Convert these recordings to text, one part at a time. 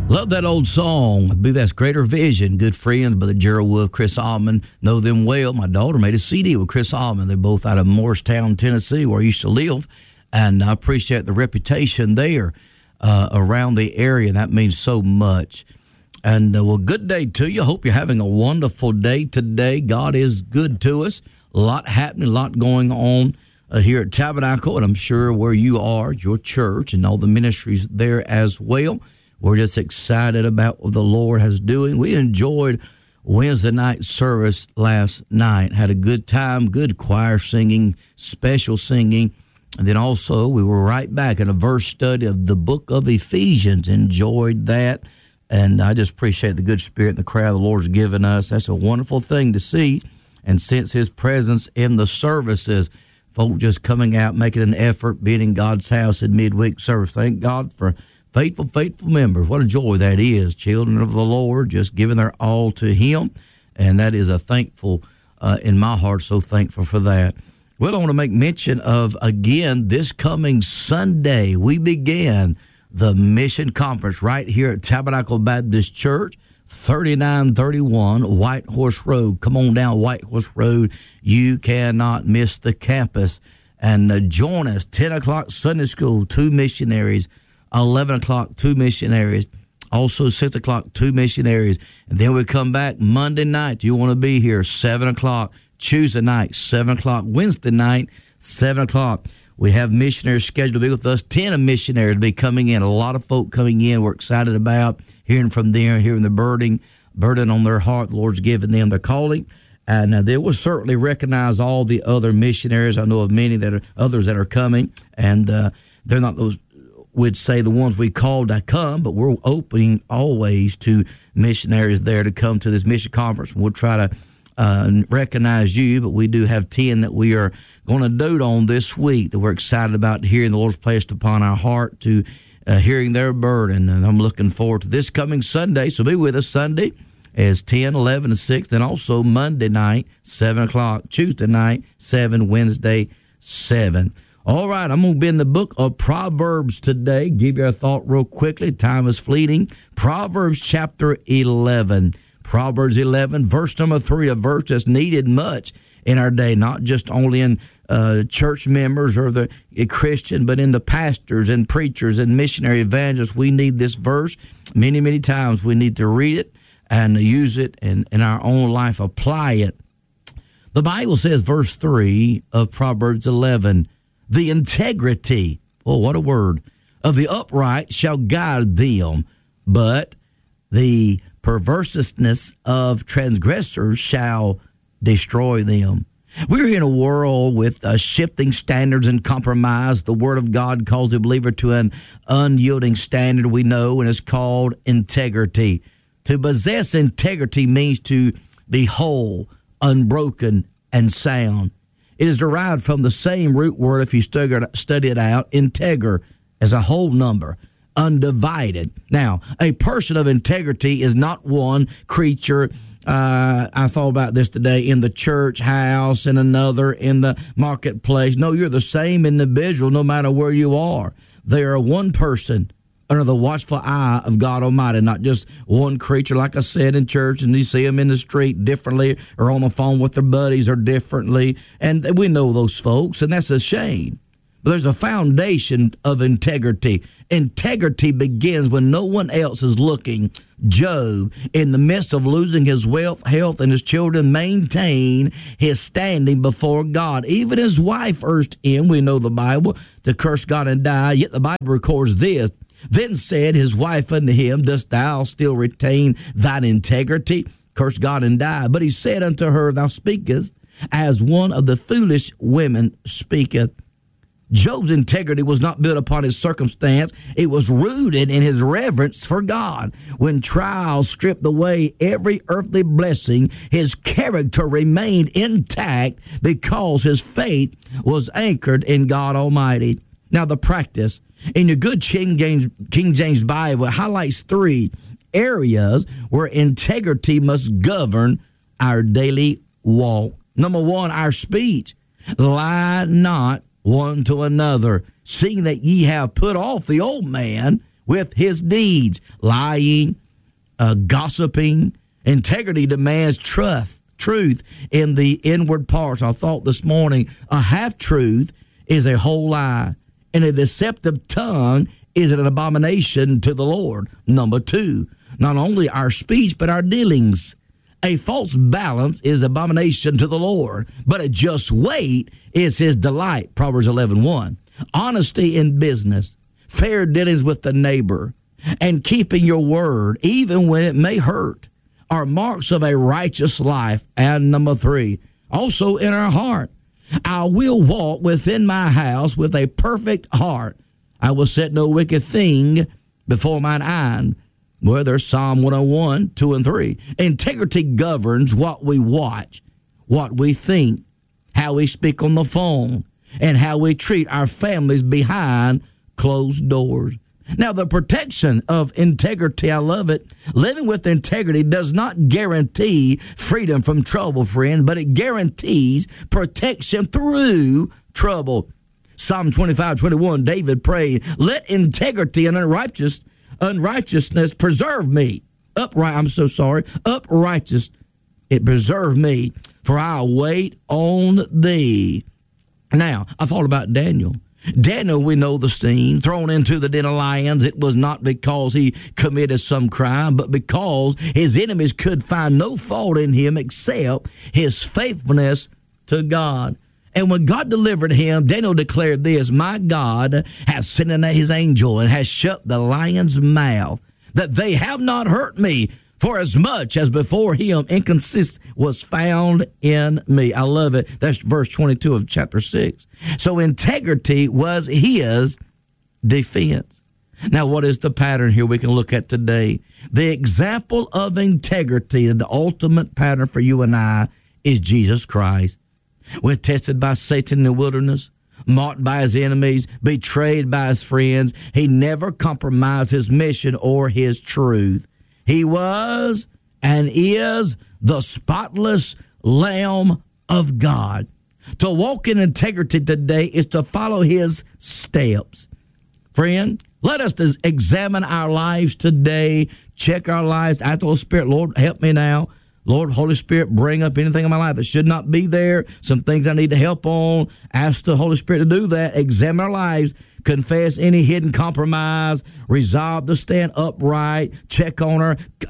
Love that old song. I believe that's Greater Vision. Good friends, Brother Gerald Wolf, Chris Allman. Know them well. My daughter made a CD with Chris Allman. They're both out of Morristown, Tennessee, where I used to live. And I appreciate the reputation there around the area. That means so much. And, well, good day to you. Hope you're having a wonderful day today. God is good to us. A lot happening, a lot going on here at Tabernacle. And I'm sure where you are, your church, and all the ministries there as well. We're just excited about what the Lord has doing. We enjoyed Wednesday night service last night. Had a good time, good choir singing, special singing. And then also we were right back in a verse study of the book of Ephesians. Enjoyed that. And I just appreciate the good spirit and the crowd the Lord's given us. That's a wonderful thing to see and sense His presence in the services. Folk just coming out, making an effort, being in God's house in midweek service. Thank God for faithful members. What a joy that is. Children of the Lord just giving their all to Him. And that is a thankful in my heart, so thankful for that. Well, I want to make mention of, again, this coming Sunday, we begin the Mission Conference right here at Tabernacle Baptist Church, 3931 White Horse Road. Come on down White Horse Road. You cannot miss the campus. And join us, 10 o'clock Sunday school, 2 missionaries. 11 o'clock, 2 missionaries. Also 6 o'clock, 2 missionaries. And then we come back Monday night. You want to be here, 7 o'clock. Tuesday night, 7 o'clock. Wednesday night, 7 o'clock. We have missionaries scheduled to be with us. 10 missionaries will be coming in. A lot of folk coming in. We're excited about hearing from them, hearing the burden on their heart. The Lord's given them their calling. And they will certainly recognize all the other missionaries. I know of many others that are coming. And they're not those, we'd say, the ones we called to come, but we're opening always to missionaries there to come to this mission conference. We'll try to recognize you, but we do have 10 that we are going to dote on this week that we're excited about hearing the Lord's placed upon our heart, to hearing their burden. And I'm looking forward to this coming Sunday. So be with us Sunday as 10, 11, and 6, and also Monday night, 7 o'clock, Tuesday night, 7, Wednesday, 7. All right, I'm going to be in the book of Proverbs today. Give you a thought real quickly. Time is fleeting. Proverbs chapter 11. Proverbs 11, verse number 3, a verse that's needed much in our day, not just only in church members or the Christian, but in the pastors and preachers and missionary evangelists. We need this verse many, many times. We need to read it and use it in our own life, apply it. The Bible says, verse 3 of Proverbs 11, the integrity, oh, what a word, of the upright shall guide them, but the perverseness of transgressors shall destroy them. We're in a world with shifting standards and compromise. The Word of God calls the believer to an unyielding standard we know, and it's called integrity. To possess integrity means to be whole, unbroken, and sound. It is derived from the same root word, if you study it out, integer, as a whole number, undivided. Now, a person of integrity is not one creature. I thought about this today, in the church house and another in the marketplace. No, you're the same individual no matter where you are. They are one person under the watchful eye of God Almighty, not just one creature, like I said, in church, and you see them in the street differently or on the phone with their buddies or differently. And we know those folks, and that's a shame. But there's a foundation of integrity. Integrity begins when no one else is looking. Job, in the midst of losing his wealth, health, and his children, maintained his standing before God. Even his wife urged him, we know the Bible, to curse God and die. Yet the Bible records this. Then said his wife unto him, dost thou still retain thine integrity? Curse God and die. But he said unto her, thou speakest as one of the foolish women speaketh. Job's integrity was not built upon his circumstance. It was rooted in his reverence for God. When trials stripped away every earthly blessing, his character remained intact because his faith was anchored in God Almighty. Now, the practice in your good King James Bible highlights 3 areas where integrity must govern our daily walk. Number 1, our speech. Lie not one to another, seeing that ye have put off the old man with his deeds. Lying, gossiping. Integrity demands truth in the inward parts. I thought this morning, a half-truth is a whole lie, and a deceptive tongue is an abomination to the Lord. Number 2, not only our speech, but our dealings. A false balance is abomination to the Lord, but a just weight is his delight. Proverbs 11:1. Honesty in business, fair dealings with the neighbor, and keeping your word, even when it may hurt, are marks of a righteous life. And number 3, also in our heart, I will walk within my house with a perfect heart. I will set no wicked thing before mine eyes. Well, there's Psalm 101, 2 and 3. Integrity governs what we watch, what we think, how we speak on the phone, and how we treat our families behind closed doors. Now, the protection of integrity, I love it. Living with integrity does not guarantee freedom from trouble, friend, but it guarantees protection through trouble. Psalm 25:21, David prayed, let integrity and unrighteousness preserve me. Uprightness, it preserve me, for I'll wait on thee. Now, I thought about Daniel. Daniel, we know the scene, thrown into the den of lions. It was not because he committed some crime, but because his enemies could find no fault in him except his faithfulness to God. And when God delivered him, Daniel declared this, my God has sent in his angel and has shut the lion's mouth, that they have not hurt me, for as much as before him inconsist was found in me. I love it. That's verse 22 of chapter 6. So integrity was his defense. Now, what is the pattern here we can look at today? The example of integrity, the ultimate pattern for you and I, is Jesus Christ. When tested by Satan in the wilderness, mocked by his enemies, betrayed by his friends, he never compromised his mission or his truth. He was and is the spotless Lamb of God. To walk in integrity today is to follow his steps. Friend, let us examine our lives today, check our lives, ask the Holy Spirit, Lord, help me now. Lord, Holy Spirit, bring up anything in my life that should not be there, some things I need to help on. Ask the Holy Spirit to do that. Examine our lives, confess any hidden compromise, resolve to stand upright, check on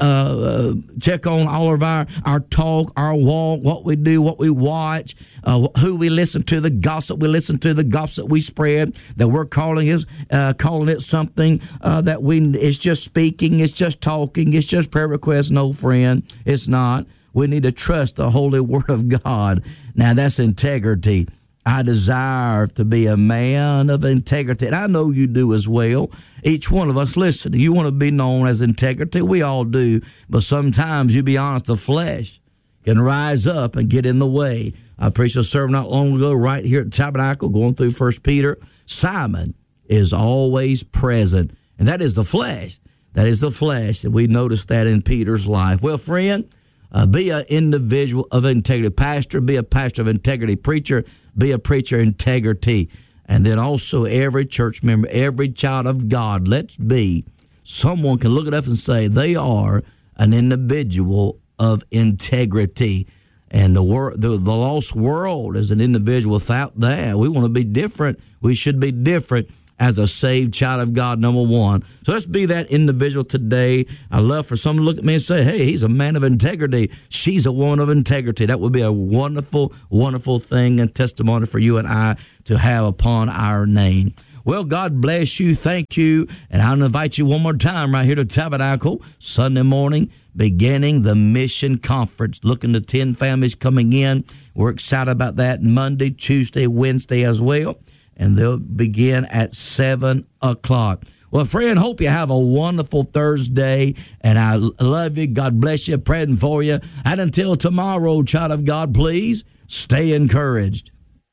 all of our talk, our walk, what we do, what we watch, who we listen to, the gossip we listen to, the gossip we spread, that we're calling it something that it's just speaking, it's just talking, it's just prayer requests. No, friend, it's not. We need to trust the holy word of God. Now, that's integrity. I desire to be a man of integrity, and I know you do as well. Each one of us, listen, you want to be known as integrity. We all do, but sometimes, you be honest, the flesh can rise up and get in the way. I preached a sermon not long ago right here at Tabernacle, going through 1 Peter. Simon is always present, and that is the flesh. That is the flesh, and we noticed that in Peter's life. Well, friend, be an individual of integrity. Pastor, be a pastor of integrity. Preacher, be a preacher of integrity. And then also every church member, every child of God, let's be. Someone can look at us and say they are an individual of integrity. And the lost world is an individual without that. We want to be different. We should be different as a saved child of God, number one. So let's be that individual today. I love for someone to look at me and say, hey, he's a man of integrity. She's a woman of integrity. That would be a wonderful, wonderful thing and testimony for you and I to have upon our name. Well, God bless you. Thank you. And I'll invite you one more time right here to Tabernacle, Sunday morning, beginning the mission conference. Looking to 10 families coming in. We're excited about that Monday, Tuesday, Wednesday as well. And they'll begin at 7 o'clock. Well, friend, hope you have a wonderful Thursday, and I love you. God bless you, praying for you. And until tomorrow, child of God, please stay encouraged.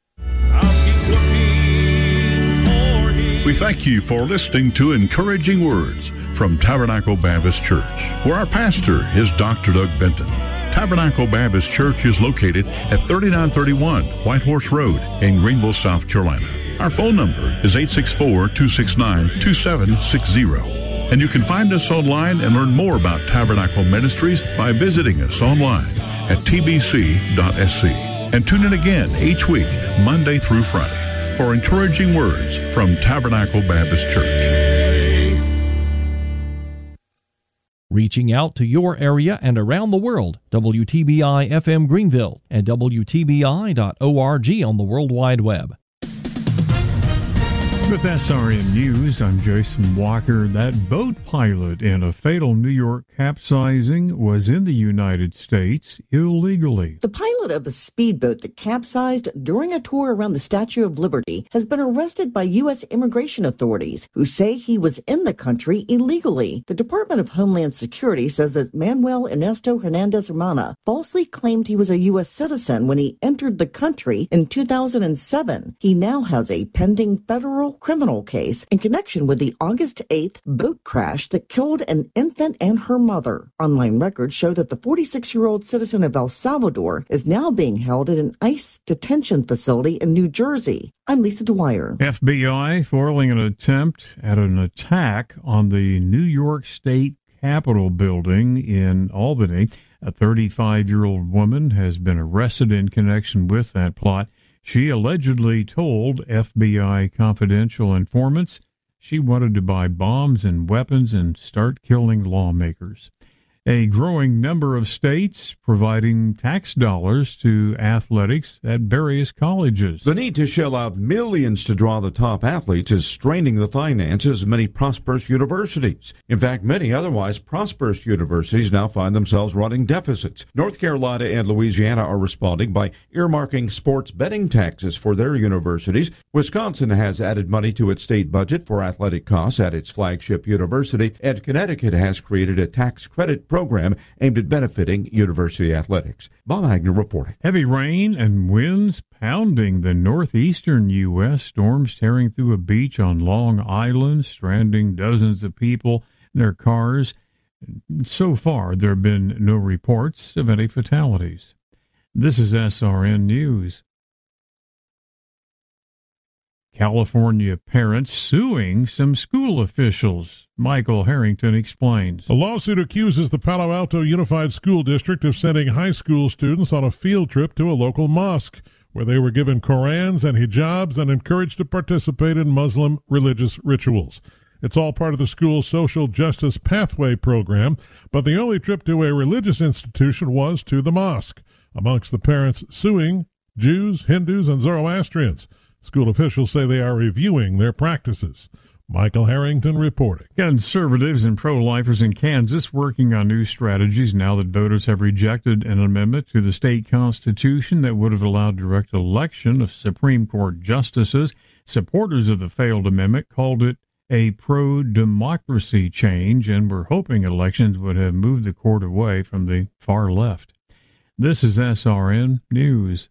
We thank you for listening to Encouraging Words from Tabernacle Baptist Church, where our pastor is Dr. Doug Benton. Tabernacle Baptist Church is located at 3931 White Horse Road in Greenville, South Carolina. Our phone number is 864-269-2760. And you can find us online and learn more about Tabernacle Ministries by visiting us online at tbc.sc. And tune in again each week, Monday through Friday, for encouraging words from Tabernacle Baptist Church. Reaching out to your area and around the world, WTBI FM Greenville and WTBI.org on the World Wide Web. With SRN News, I'm Jason Walker. That boat pilot in a fatal New York capsizing was in the United States illegally. The pilot of a speedboat that capsized during a tour around the Statue of Liberty has been arrested by U.S. immigration authorities, who say he was in the country illegally. The Department of Homeland Security says that Manuel Ernesto Hernandez Hermana falsely claimed he was a U.S. citizen when he entered the country in 2007. He now has a pending federal criminal case in connection with the August 8th boat crash that killed an infant and her mother. Online records show that the 46-year-old citizen of El Salvador is now being held at an ICE detention facility in New Jersey. I'm Lisa Dwyer. FBI foiling an attempt at an attack on the New York State Capitol building in Albany. A 35-year-old woman has been arrested in connection with that plot. She allegedly told FBI confidential informants she wanted to buy bombs and weapons and start killing lawmakers. A growing number of states providing tax dollars to athletics at various colleges. The need to shell out millions to draw the top athletes is straining the finances of many prosperous universities. In fact, many otherwise prosperous universities now find themselves running deficits. North Carolina and Louisiana are responding by earmarking sports betting taxes for their universities. Wisconsin has added money to its state budget for athletic costs at its flagship university, and Connecticut has created a tax credit program aimed at benefiting university athletics. Bob Agnew reporting. Heavy rain and winds pounding the northeastern U.S., storms tearing through a beach on Long Island, stranding dozens of people in their cars. So far, there have been no reports of any fatalities. This is SRN News. California parents suing some school officials. Michael Harrington explains. The lawsuit accuses the Palo Alto Unified School District of sending high school students on a field trip to a local mosque, where they were given Korans and hijabs and encouraged to participate in Muslim religious rituals. It's all part of the school's Social Justice Pathway program, but the only trip to a religious institution was to the mosque. Amongst the parents suing, Jews, Hindus, and Zoroastrians. School officials say they are reviewing their practices. Michael Harrington reporting. Conservatives and pro-lifers in Kansas working on new strategies now that voters have rejected an amendment to the state constitution that would have allowed direct election of Supreme Court justices. Supporters of the failed amendment called it a pro-democracy change and were hoping elections would have moved the court away from the far left. This is SRN News.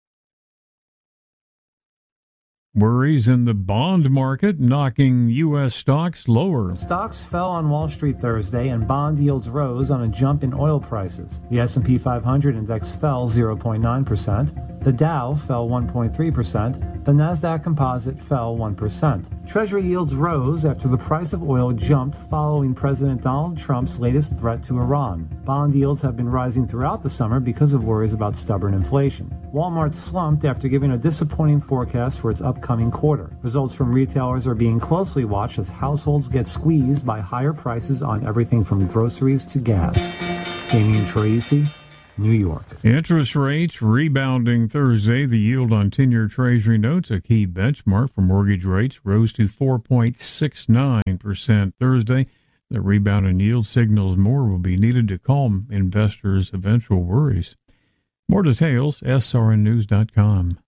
Worries in the bond market knocking U.S. stocks lower. Stocks fell on Wall Street Thursday and bond yields rose on a jump in oil prices. The S&P 500 index fell 0.9%. The Dow fell 1.3%. The Nasdaq Composite fell 1%. Treasury yields rose after the price of oil jumped following President Donald Trump's latest threat to Iran. Bond yields have been rising throughout the summer because of worries about stubborn inflation. Walmart slumped after giving a disappointing forecast for its upcoming quarter. Results from retailers are being closely watched as households get squeezed by higher prices on everything from groceries to gas. Damian Tracy, New York. Interest rates rebounding Thursday. The yield on 10-year Treasury notes, a key benchmark for mortgage rates, rose to 4.69% Thursday. The rebound in yield signals more will be needed to calm investors' eventual worries. More details, srnnews.com.